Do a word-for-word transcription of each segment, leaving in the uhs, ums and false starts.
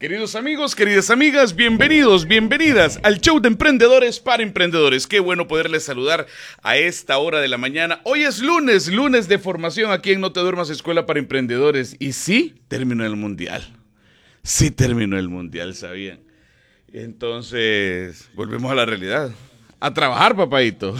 Queridos amigos, queridas amigas, bienvenidos, bienvenidas al show de Emprendedores para Emprendedores. Qué bueno poderles saludar a esta hora de la mañana. Hoy es lunes, lunes de formación aquí en No Te Duermas Escuela para Emprendedores. Y sí, terminó el Mundial. Sí terminó el Mundial, ¿sabían? Entonces, volvemos a la realidad. A trabajar, papadito.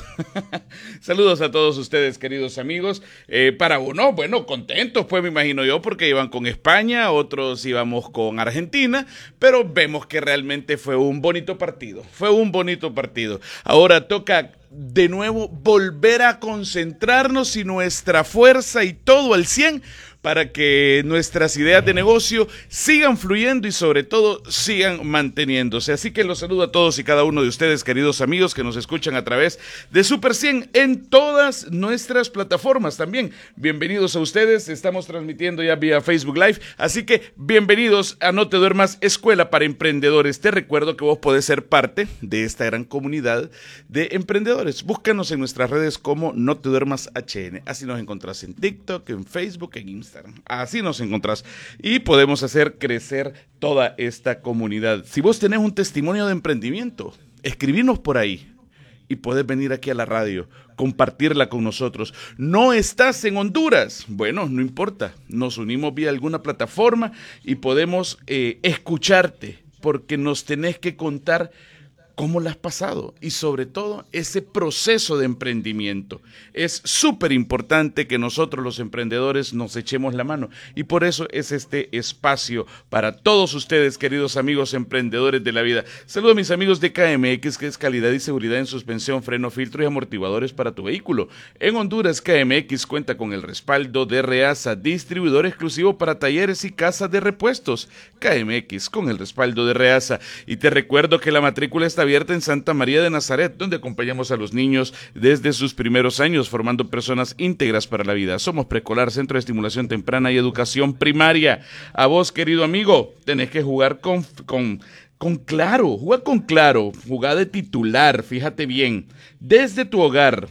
Saludos a todos ustedes, queridos amigos. Eh, para uno, bueno, contentos, pues me imagino yo, porque iban con España, otros íbamos con Argentina, pero vemos que realmente fue un bonito partido. Fue un bonito partido. Ahora toca de nuevo volver a concentrarnos y nuestra fuerza y todo al cien para que nuestras ideas de negocio sigan fluyendo y sobre todo sigan manteniéndose. Así que los saludo a todos y cada uno de ustedes, queridos amigos, que nos escuchan a través de Super cien en todas nuestras plataformas también. Bienvenidos a ustedes, estamos transmitiendo ya vía Facebook Live, así que bienvenidos a No Te Duermas Escuela para Emprendedores. Te recuerdo que vos podés ser parte de esta gran comunidad de emprendedores. Búscanos en nuestras redes como No Te Duermas H N, así nos encontrás en TikTok, en Facebook, en Instagram. Así nos encontrás y podemos hacer crecer toda esta comunidad. Si vos tenés un testimonio de emprendimiento, escribinos por ahí y podés venir aquí a la radio, compartirla con nosotros. ¿No estás en Honduras? Bueno, no importa, nos unimos vía alguna plataforma y podemos eh, escucharte porque nos tenés que contar cómo la has pasado y sobre todo ese proceso de emprendimiento. Es súper importante que nosotros los emprendedores nos echemos la mano y por eso es este espacio para todos ustedes, queridos amigos emprendedores de la vida. Saludo a mis amigos de K M X, que es calidad y seguridad en suspensión, freno, filtro y amortiguadores para tu vehículo. En Honduras, K M X cuenta con el respaldo de Reasa, distribuidor exclusivo para talleres y casas de repuestos. K M X con el respaldo de Reasa. Y te recuerdo que la matrícula está abierta en Santa María de Nazaret, donde acompañamos a los niños desde sus primeros años, formando personas íntegras para la vida. Somos Preescolar, Centro de Estimulación Temprana y Educación Primaria. A vos, querido amigo, tenés que jugar con, con, con Claro, juega con Claro, jugá de titular, fíjate bien, desde tu hogar.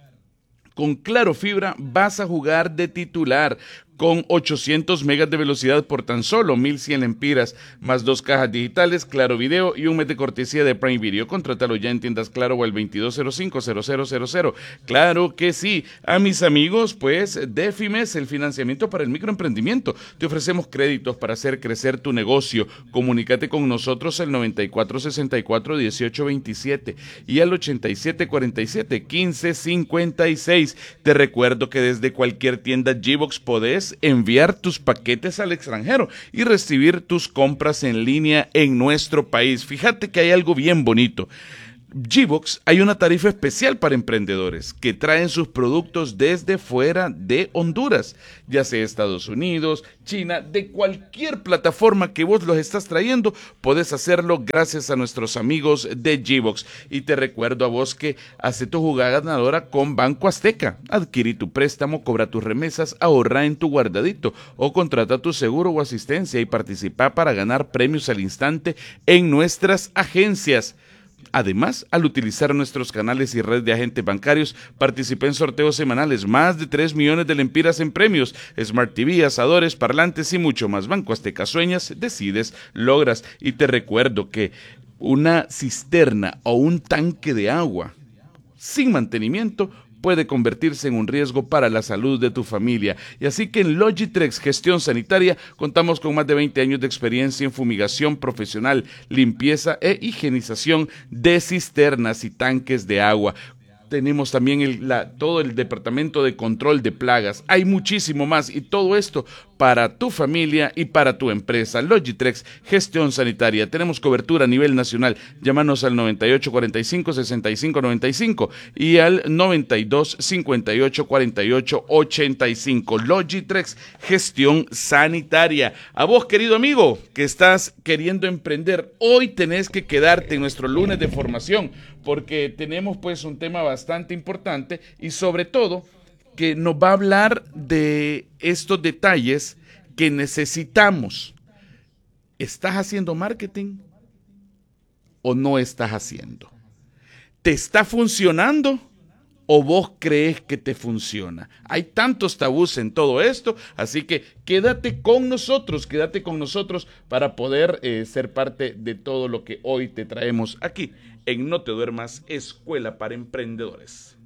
Con Claro Fibra vas a jugar de titular con ochocientos megas de velocidad por tan solo mil cien lempiras, más dos cajas digitales, Claro Video y un mes de cortesía de Prime Video. Contrátalo ya en tiendas Claro o al veintidós cero cinco cero cero cero cero. Claro que sí. A mis amigos, pues, de Fimes, el financiamiento para el microemprendimiento. Te ofrecemos créditos para hacer crecer tu negocio. Comunícate con nosotros al noventa y cuatro sesenta y cuatro dieciocho veintisiete y al ochenta y siete cuarenta y siete quince cincuenta y seis. Te recuerdo que desde cualquier tienda G-Box podés enviar tus paquetes al extranjero y recibir tus compras en línea en nuestro país. Fíjate que hay algo bien bonito. G-Box, hay una tarifa especial para emprendedores que traen sus productos desde fuera de Honduras, ya sea Estados Unidos, China, de cualquier plataforma que vos los estás trayendo, podés hacerlo gracias a nuestros amigos de G-Box. Y te recuerdo a vos que hace tu jugada ganadora con Banco Azteca. Adquirí tu préstamo, cobra tus remesas, ahorra en tu guardadito o contrata tu seguro o asistencia y participa para ganar premios al instante en nuestras agencias. Además, al utilizar nuestros canales y red de agentes bancarios, participé en sorteos semanales, más de tres millones de lempiras en premios, Smart T V, asadores, parlantes y mucho más. Banco Azteca, sueñas, decides, logras. Y te recuerdo que una cisterna o un tanque de agua sin mantenimiento puede convertirse en un riesgo para la salud de tu familia. Y así que en Logitrex Gestión Sanitaria contamos con más de veinte años de experiencia en fumigación profesional, limpieza e higienización de cisternas y tanques de agua. Tenemos también el, la, todo el departamento de control de plagas. Hay muchísimo más y todo esto para tu familia y para tu empresa. Logitrex Gestión Sanitaria. Tenemos cobertura a nivel nacional. Llámanos al noventa y ocho cuarenta y cinco sesenta y cinco noventa y cinco y al noventa y dos cincuenta y ocho cuarenta y ocho ochenta y cinco. Logitrex Gestión Sanitaria. A vos, querido amigo, que estás queriendo emprender, hoy tenés que quedarte en nuestro lunes de formación porque tenemos pues un tema bastante importante y sobre todo que nos va a hablar de estos detalles que necesitamos. ¿Estás haciendo marketing o no estás haciendo? ¿Te está funcionando o vos crees que te funciona? Hay tantos tabús en todo esto, así que quédate con nosotros, quédate con nosotros para poder eh, ser parte de todo lo que hoy te traemos aquí en No Te Duermas, Escuela para Emprendedores.